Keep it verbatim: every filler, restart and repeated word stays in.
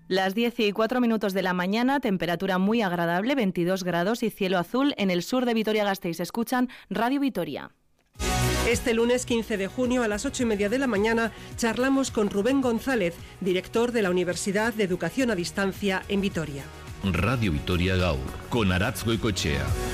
Las diez y cuatro minutos de la mañana, temperatura muy agradable, veintidós grados y cielo azul en el sur de Vitoria-Gasteiz. Escuchan Radio Vitoria. Este lunes quince de junio a las ocho y media de la mañana charlamos con Rubén González, director de la Universidad de Educación a Distancia en Vitoria. Radio Vitoria Gaur, con Aratz Goicoechea.